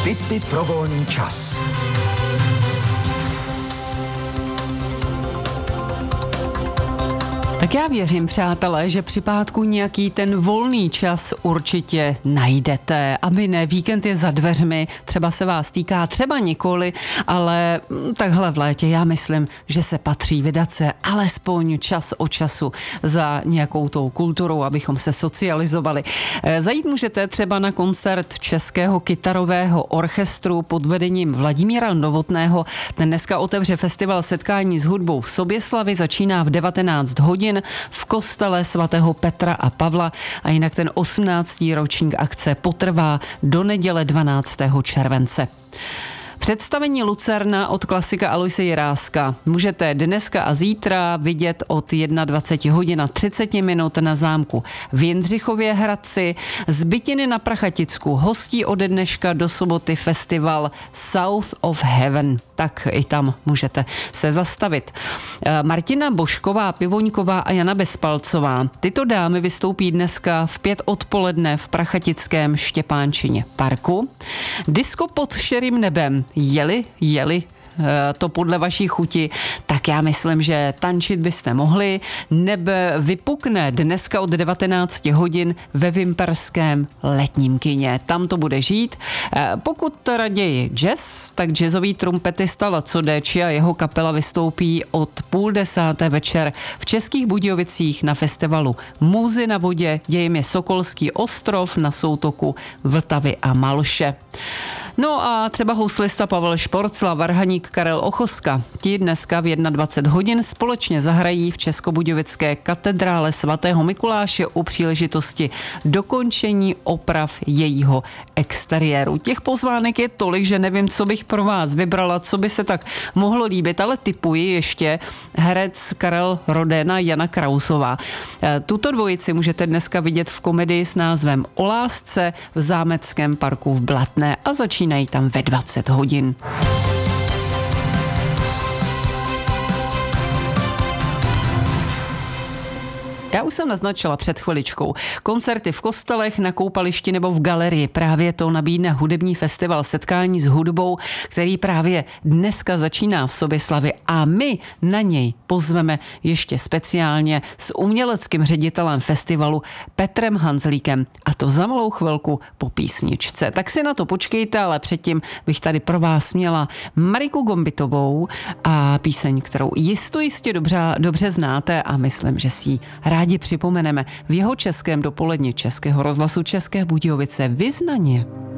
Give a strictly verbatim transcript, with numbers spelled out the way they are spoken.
Tipy pro volný čas. Tak já věřím, přátelé, že při pátku nějaký ten volný čas určitě najdete, aby ne, víkend je za dveřmi, třeba se vás týká, třeba nikoli, ale takhle v létě já myslím, že se patří vydat se alespoň čas od času za nějakou tou kulturou, abychom se socializovali. Zajít můžete třeba na koncert Českého kytarového orchestru pod vedením Vladimíra Novotného. Ten dneska otevře festival Setkání s hudbou v Soběslavi, začíná v devatenáct hodin v kostele svatého Petra a Pavla a jinak ten osmnáctý ročník akce potrvá do neděle dvanáctého července. Představení Lucerna od klasika Aloise Jiráska můžete dneska a zítra vidět od dvacet jedna hodin a třicet minut na zámku v Jindřichově Hradci. Z Bytiny na Prachaticku hostí ode dneška do soboty festival South of Heaven. Tak i tam můžete se zastavit. Martina Božková, Pivoňková a Jana Bezpalcová. Tyto dámy vystoupí dneska v pět odpoledne v Prachatickém Štěpánčině parku. Disko pod širým nebem. Jeli, jeli to podle vaší chuti, tak já myslím, že tančit byste mohli. Nebe vypukne dneska od devatenáct hodin ve Vimperském letním kině. Tam to bude žít. Pokud raději jazz, tak jazzový trumpetista Laco Déči a jeho kapela vystoupí od půl desáté večer v Českých Budějovicích na festivalu Můzy na vodě. Jejím je Sokolský ostrov na soutoku Vltavy a Malše. No a třeba houslista Pavel Šporcla, varhaník Karel Ochoska. Ti dneska v dvacet jedna hodin společně zahrají v Českobudějovické katedrále svatého Mikuláše u příležitosti dokončení oprav jejího exteriéru. Těch pozvánek je tolik, že nevím, co bych pro vás vybrala, co by se tak mohlo líbit, ale tipuji ještě herec Karel Rodén a Jana Krausová. Tuto dvojici můžete dneska vidět v komedii s názvem O lásce v Zámeckém parku v Blatné a začínají tam ve dvacet hodin. Já už jsem naznačila před chviličkou. Koncerty v kostelech, na koupališti nebo v galerii. Právě to nabídne hudební festival Setkání s hudbou, který právě dneska začíná v Soběslavi a my na něj pozveme ještě speciálně s uměleckým ředitelem festivalu Petrem Hanzlíkem a to za malou chvilku po písničce. Tak si na to počkejte, ale předtím bych tady pro vás měla Mariku Gombitovou a píseň, kterou jisto jistě dobře, dobře znáte a myslím, že si ji rádi připomeneme v jeho českém dopoledni Českého rozhlasu České Budějovice. Vyznaně.